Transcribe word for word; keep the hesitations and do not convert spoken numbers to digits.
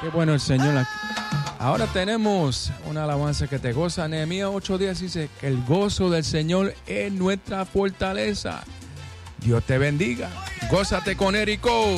Qué bueno el Señor aquí. Ahora tenemos una alabanza que te goza. Nehemías ocho días dice que el gozo del Señor es nuestra fortaleza. Dios te bendiga. Gózate con Erico.